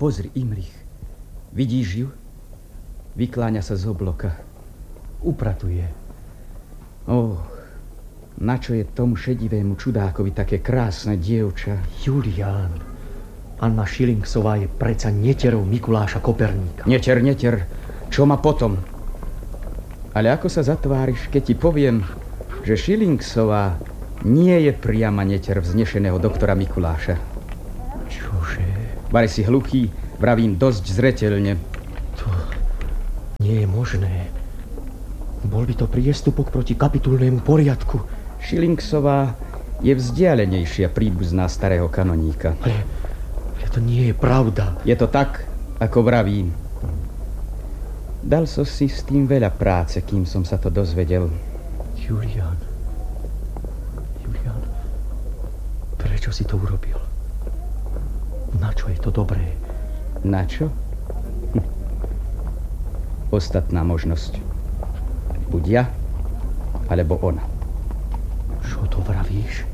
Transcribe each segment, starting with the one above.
Pozri, Imrich. Vidíš ju? Vykláňa sa z obloka. Upratuje. Na čo je tomu šedivému čudákovi také krásne dievča? Julián, Anna Schillingsová je predsa neterou Mikuláša Koperníka. Neter. Čo ma potom? Ale ako sa zatváriš, keď ti poviem, že Schillingsová nie je priama neter vznešeného doktora Mikuláša? Čože? Vaj si hluchý, vravím dosť zreteľne. To nie je možné. Bol by to priestupok proti kapitulnému poriadku. Schillingsová je vzdialenejšia príbuzná starého kanoníka. Ale to nie je pravda. Je to tak, ako vravím. Dal som si s tým veľa práce, kým som sa to dozvedel. Julián, prečo si to urobil? Na čo je to dobré? Na čo? Ostatná možnosť. Buď ja, alebo ona. Čo to vravíš?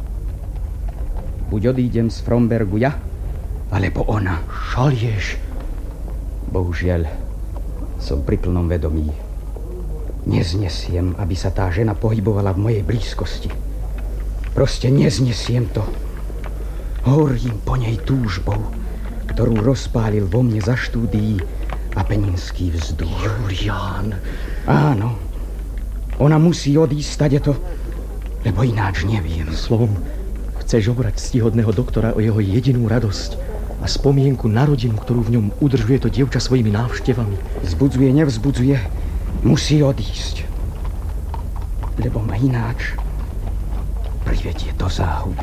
Buď odídem z Frombergu ja, alebo ona. Šalieš? Bohužiaľ, som pri plnom vedomí. Neznesiem, aby sa tá žena pohybovala v mojej blízkosti. Proste neznesiem to. Horím po nej túžbou, ktorú rozpálil vo mne za štúdií apeninský vzduch. Julián. Áno. Ona musí odísť tadeto, lebo ináč neviem. Slovom, chceš obrať ctihodného doktora o jeho jedinú radosť a spomienku na rodinu, ktorú v ňom udržuje to dievča svojimi návštevami. Vzbudzuje, nevzbudzuje, musí odísť. Lebo ma ináč privedie do záhuby.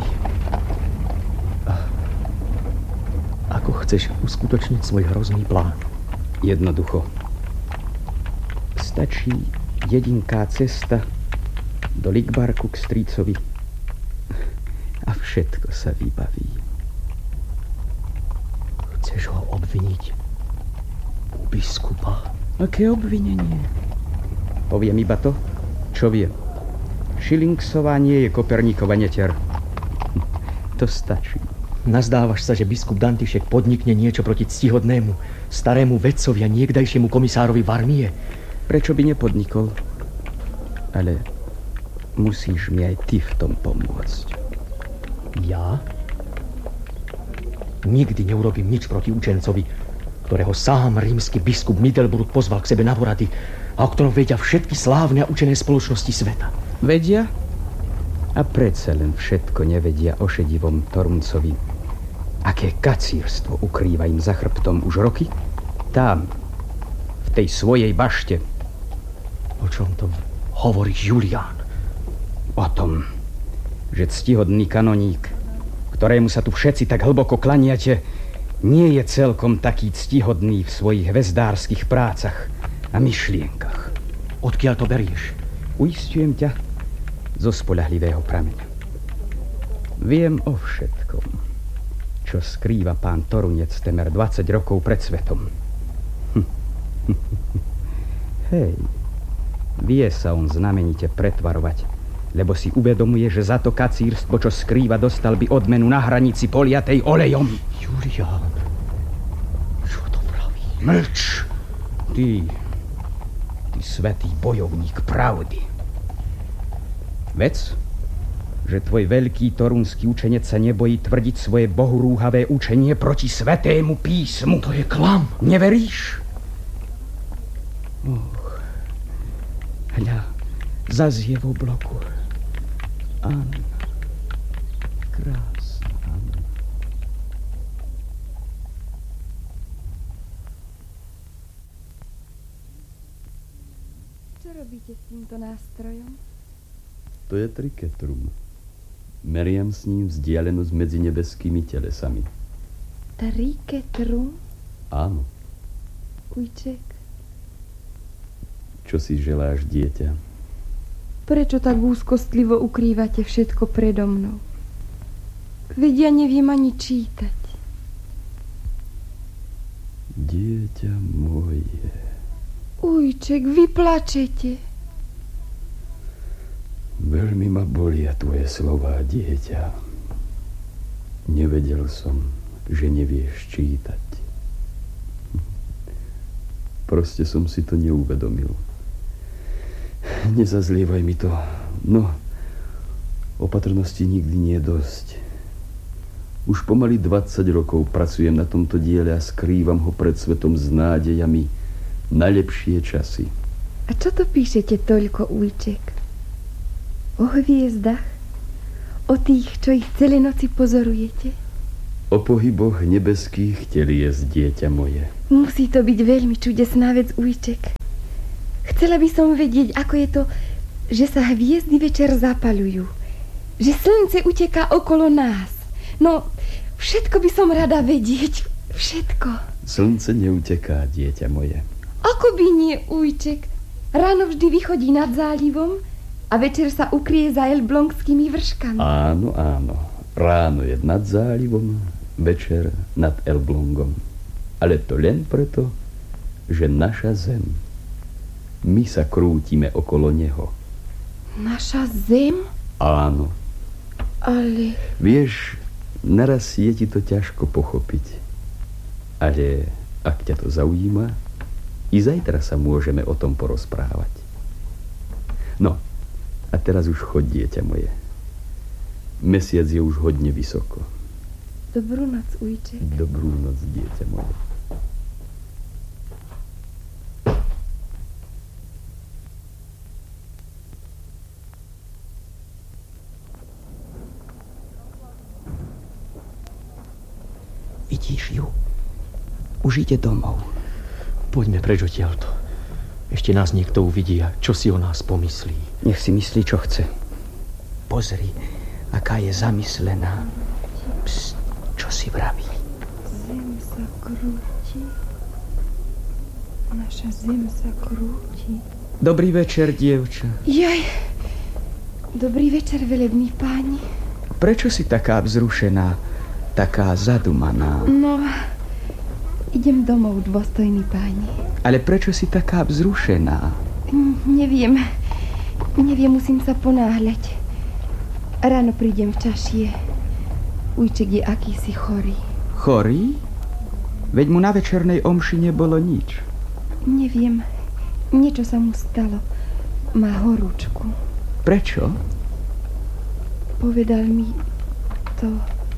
Ako chceš uskutočniť svoj hrozný plán? Jednoducho. Stačí jedinká cesta do Ligbarku k strýcovi a všetko sa vybaví. Chceš ho obviniť u biskupa? Aké obvinenie? Poviem iba to, čo viem. Schillingsová nie je Koperníkova neter. To stačí. Nazdávaš sa, že biskup Dantišek podnikne niečo proti ctihodnému, starému vedcovi a niekdajšiemu komisárovi Varmie? Prečo by nepodnikol? Ale musíš mi aj ty v tom pomôcť. Ja? Nikdy neurobím nič proti učencovi, ktorého sám rímsky biskup Middelburg pozval k sebe na porady a o ktorom vedia všetky slávne a učené spoločnosti sveta. Vedia? A predsa len všetko nevedia o šedivom Toruncovi. Aké kacírstvo ukrýva im za chrbtom už roky? Tam, v tej svojej bašte. O čom to hovoríš, Julián? O tom, že ctihodný kanoník, ktorému sa tu všetci tak hlboko klaniate, nie je celkom taký ctihodný v svojich hvezdárskych prácach a myšlienkach. Odkiaľ to berieš? Uisťujem ťa zo spoľahlivého prameňa. Viem o všetkom, čo skrýva pán Torunec temer 20 rokov pred svetom. Hej, vie sa on znamenite pretvarovať, lebo si uvedomuje, že za to kacírstvo, čo skrýva, dostal by odmenu na hranici poliatej olejom. Julián, čo to praví? Mlč! Ty svätý bojovník pravdy. Vec, že tvoj veľký torunský učenec sa nebojí tvrdiť svoje bohurúhavé učenie proti svätému písmu. To je klam. Neveríš? Hľa, zas je v obloku. Anna. Krásna Anna. Čo robíte s týmto nástrojom? To je triketrum. Meriam s ním vzdialenosť medzi nebeskými telesami. Triketrum? Áno. Ujček, Čo si želáš, dieťa? prečo tak úzkostlivo ukrývate všetko predo mnou? Veď ja neviem ani čítať. Dieťa moje. Ujček, vy plačete. Veľmi ma bolia tvoje slová, dieťa. Nevedel som, že nevieš čítať. Proste som si to neuvedomil. Nezazlievaj mi to. No, opatrnosti nikdy nie je dosť. Už pomaly 20 rokov pracujem na tomto diele a skrývam ho pred svetom s nádejami na lepšie časy. A čo to píšete toľko, ujček? O hviezdach? O tých, čo ich celé noci pozorujete? O pohyboch nebeských telies, dieťa moje. Musí to byť veľmi čudesná vec, ujček. Chcela by som vedieť, ako je to, že sa hviezdy večer zapaľujú. Že slnce uteká okolo nás. No, všetko by som rada vedieť. Všetko. Slnce neuteká, dieťa moje. Ako by nie, ujček? Ráno vždy vychodí nad zálivom a večer sa ukrie za elblongskými vrškami. Áno, áno. Ráno je nad zálivom, večer nad Elblongom. Ale to len preto, že naša zem, my sa krútime okolo neho. Naša zem? Áno. Ale... Vieš, naraz je ti to ťažko pochopiť. Ale ak ťa to zaujíma, i zajtra sa môžeme o tom porozprávať. No, a teraz už choď, dieťa moje. Mesiac je už hodne vysoko. Dobrú noc, ujček. Dobrú noc, dieťa moje. Vidíš ju? Už ide domov. Poďme preč odtiaľto. Ešte nás niekto uvidí a čo si o nás pomyslí. Nech si myslí, čo chce. Pozri, aká je zamyslená. Pst, čo si vraví? Zem sa krúti. Naša zem sa krúti. Dobrý večer, dievča. Jaj. Dobrý večer, velební páni. Prečo si taká vzrušená, taká zadumaná? No, idem domov, dôstojní páni. Ale prečo si taká vzrušená? Neviem, musím sa ponáhľať. Ráno prídem v čašie. Ujček je akýsi chorý. Chorý? Veď mu na večernej omši nebolo nič. Neviem, niečo sa mu stalo. Má horúčku. Prečo? Povedal mi to...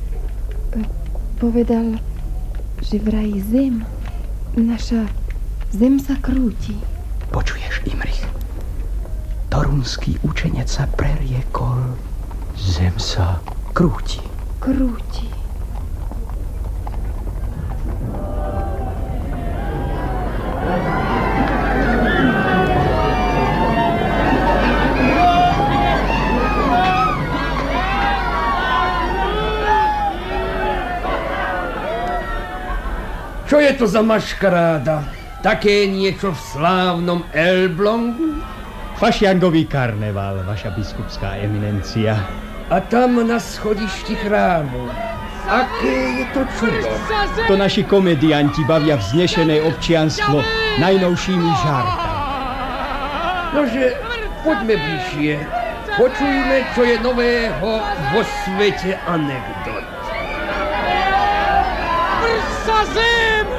Povedal, že vraj zem, naša zem sa krúti. Počuješ, Imrich? Torunský učenec sa preriekol. Zem sa krúti. Krúti. Čo je to za maškaráda? Také niečo v slávnom Elblongu? Fašiangový karneval, vaša biskupská eminencia. A tam na schodišti chrámu. Aké je to čudo? To naši komedianti bavia vznešené občianstvo najnovšími žartami. Nože, poďme bližšie. Počujme, čo je nového vo svete anekdot. Prsa zem!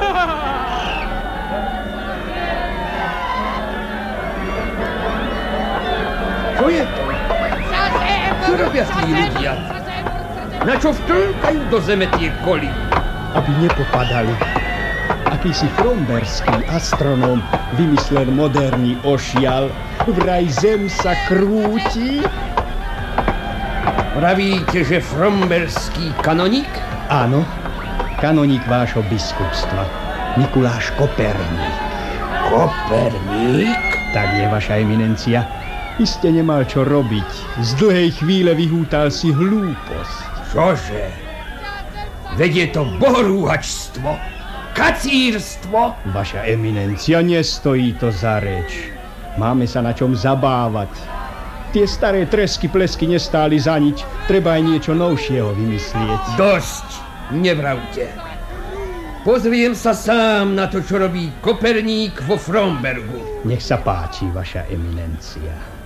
Čo je to? Čo robia tí ľudia? Na čo vtrnkajú do zeme tie koly? Aby nepopadali. Akýsi fromberský astronóm vymyslel moderný ošial. Vraj zem sa krúti. Pravíte, že fromberský kanoník? Áno, kanoník vášho biskupstva. Mikuláš Koperník. Koperník? Tak je, vaša eminencia. Iste nemal čo robiť. Z dlhej chvíle vyhútal si hlúposť. Čože? Veď je to bohorúhačstvo, kacírstvo. Vaša eminencia, nestojí to za reč. Máme sa na čom zabávať. Tie staré tresky plesky nestáli za nič. Treba aj niečo novšieho vymyslieť. Dosť, nevravte. Pozriem sa sám na to, čo robí Koperník vo Frombergu. Nech sa páči, vaša eminencia.